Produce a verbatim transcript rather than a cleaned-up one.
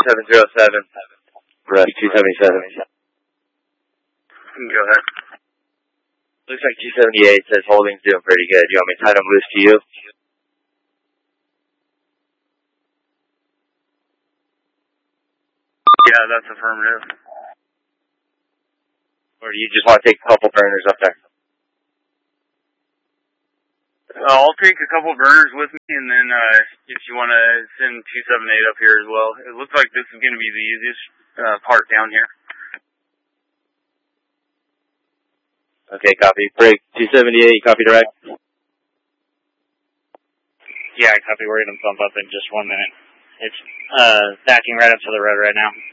seven zero seven. Rush two seventy-seven. Go ahead. Looks like two seventy-eight says holding's doing pretty good. You want me to tie them loose to you? Yeah, that's affirmative. Or do you just want to take a couple burners up there? Uh, I'll take a couple burners with me, and then uh, if you want to send two seventy-eight up here as well. It looks like this is going to be the easiest uh, part down here. Okay, copy. Break two seventy-eight, copy direct. Yeah, copy. We're going to bump up in just one minute. It's uh, backing right up to the road right now.